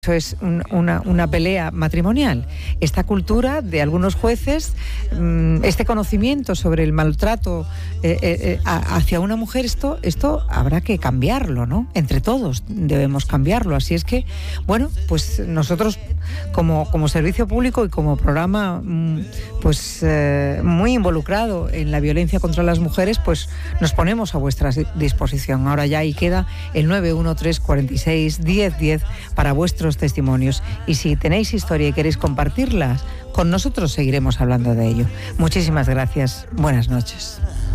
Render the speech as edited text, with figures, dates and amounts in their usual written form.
Eso es una pelea matrimonial. Esta cultura de algunos jueces, este conocimiento sobre el maltrato hacia una mujer, esto habrá que cambiarlo, ¿no? Entre todos debemos cambiarlo. Así es que, bueno, pues nosotros como servicio público y como programa pues muy involucrado en la violencia contra las mujeres, pues nos ponemos a vuestra disposición. Ahora ya ahí queda el 913 46 10 10 para vuestros testimonios, y si tenéis historia y queréis compartirlas con nosotros, seguiremos hablando de ello. Muchísimas gracias. Buenas noches.